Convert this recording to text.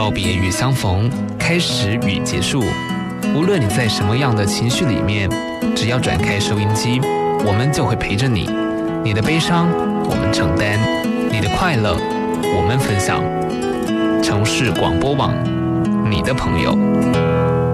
告别与相逢，开始与结束。无论你在什么样的情绪里面，只要转开收音机，我们就会陪着你。你的悲伤，我们承担；你的快乐，我们分享。城市广播网，你的朋友。